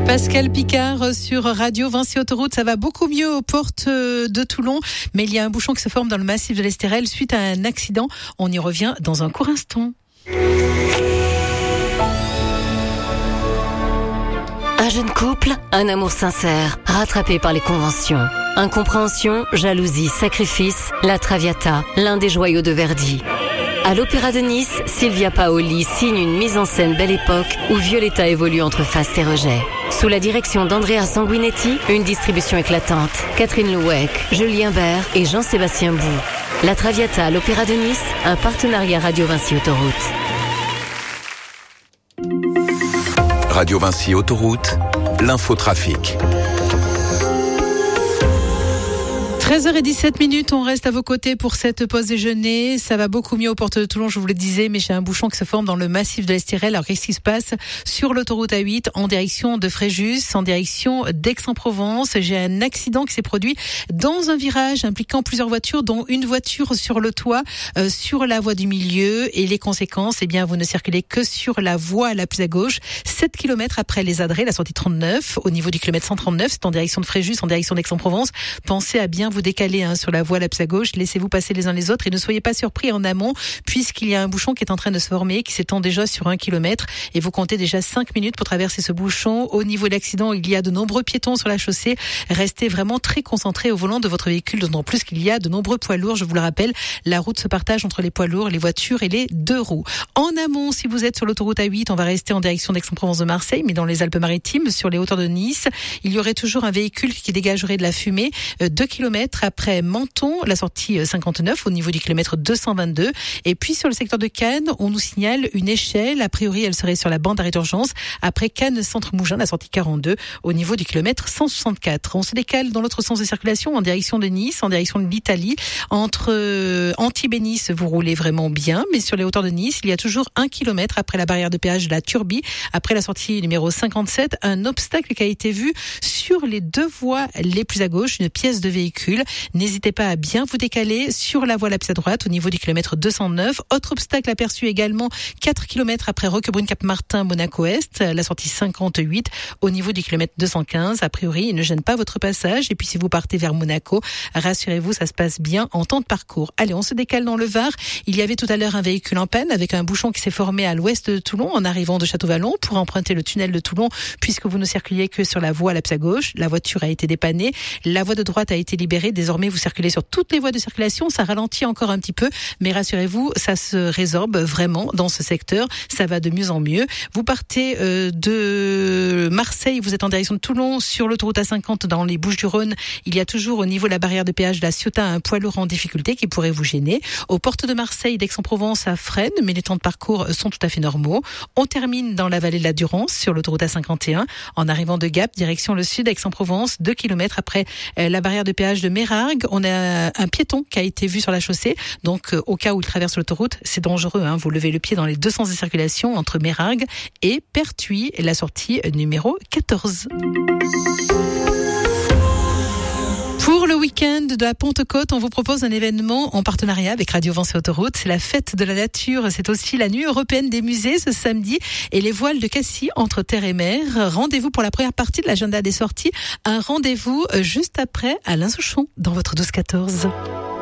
Pascal Picard sur Radio Vinci Autoroute. Ça va beaucoup mieux aux portes de Toulon, mais il y a un bouchon qui se forme dans le massif de l'Estérel suite à un accident. On y revient dans un court instant. Un jeune couple, un amour sincère, rattrapé par les conventions. Incompréhension, jalousie, sacrifice, la Traviata, l'un des joyaux de Verdi. À l'Opéra de Nice, Silvia Paoli signe une mise en scène belle époque où Violetta évolue entre faste et rejet. Sous la direction d'Andrea Sanguinetti, une distribution éclatante. Catherine Louek, Julien Bert et Jean-Sébastien Bou. La Traviata à l'Opéra de Nice, un partenariat Radio Vinci Autoroute. Radio Vinci Autoroute, l'infotrafic. 13h17, on reste à vos côtés pour cette pause déjeuner. Ça va beaucoup mieux aux portes de Toulon, je vous le disais, mais j'ai un bouchon qui se forme dans le massif de l'Estérel. Alors qu'est-ce qui se passe sur l'autoroute A8 en direction de Fréjus, en direction d'Aix-en-Provence? J'ai un accident qui s'est produit dans un virage impliquant plusieurs voitures, dont une voiture sur le toit, sur la voie du milieu. Et les conséquences, eh bien, vous ne circulez que sur la voie la plus à gauche, 7 km après les Adrets, la sortie 39, au niveau du kilomètre 139, c'est en direction de Fréjus, en direction d'Aix-en-Provence. Pensez à bien vous décaler sur la voie la plus à gauche, laissez-vous passer les uns les autres et ne soyez pas surpris en amont puisqu'il y a un bouchon qui est en train de se former, qui s'étend déjà sur 1 kilomètre et vous comptez déjà 5 minutes pour traverser ce bouchon. Au niveau de l'accident, il y a de nombreux piétons sur la chaussée. Restez vraiment très concentrés au volant de votre véhicule, d'autant plus qu'il y a de nombreux poids lourds. Je vous le rappelle, la route se partage entre les poids lourds, les voitures et les deux roues. En amont, si vous êtes sur l'autoroute A8, on va rester en direction d'Aix-en-Provence de Marseille, mais dans les Alpes-Maritimes, sur les hauteurs de Nice, il y aurait toujours un véhicule qui dégagerait de la fumée 2 km après Menton, la sortie 59 au niveau du kilomètre 222. Et puis sur le secteur de Cannes, on nous signale une échelle. A priori, elle serait sur la bande d'arrêt d'urgence après Cannes Centre Mougins, la sortie 42 au niveau du kilomètre 164. On se décale dans l'autre sens de circulation en direction de Nice, en direction de l'Italie. Entre Antibes et Nice, vous roulez vraiment bien, mais sur les hauteurs de Nice, il y a toujours 1 kilomètre après la barrière de péage de la Turbie, après la sortie numéro 57, un obstacle qui a été vu sur les deux voies les plus à gauche, une pièce de véhicule. N'hésitez pas à bien vous décaler sur la voie la plus à droite au niveau du kilomètre 209. Autre obstacle aperçu également 4 km après Roquebrune-Cap-Martin, Monaco-Est, la sortie 58 au niveau du kilomètre 215. A priori, il ne gêne pas votre passage. Et puis si vous partez vers Monaco, rassurez-vous, ça se passe bien en temps de parcours. Allez, on se décale dans le Var. Il y avait tout à l'heure un véhicule en panne avec un bouchon qui s'est formé à l'ouest de Toulon en arrivant de Château-Vallon pour emprunter le tunnel de Toulon puisque vous ne circuliez que sur la voie la plus à gauche. La voiture a été dépannée. La voie de droite a été libérée. Désormais, vous circulez sur toutes les voies de circulation. Ça ralentit encore un petit peu, mais rassurez-vous, ça se résorbe vraiment dans ce secteur. Ça va de mieux en mieux. Vous partez de Marseille, vous êtes en direction de Toulon sur l'autoroute A50 dans les Bouches-du-Rhône. Il y a toujours au niveau de la barrière de péage de la Ciotat un poids lourd en difficulté qui pourrait vous gêner. Aux portes de Marseille, d'Aix-en-Provence, ça freine, mais les temps de parcours sont tout à fait normaux. On termine dans la vallée de la Durance sur l'autoroute A51 en arrivant de Gap, direction le sud, Aix-en-Provence, 2 km après la barrière de péage de Mérargues. On a un piéton qui a été vu sur la chaussée. Donc, au cas où il traverse l'autoroute, c'est dangereux. Vous levez le pied dans les deux sens de circulation entre Mérargues et Pertuis, la sortie numéro 14. Pour le week-end de la Pentecôte, on vous propose un événement en partenariat avec Radio Vinci Autoroute. C'est la fête de la nature. C'est aussi la nuit européenne des musées ce samedi et les voiles de Cassis entre terre et mer. Rendez-vous pour la première partie de l'agenda des sorties. Un rendez-vous juste après Alain Souchon dans votre 12-14.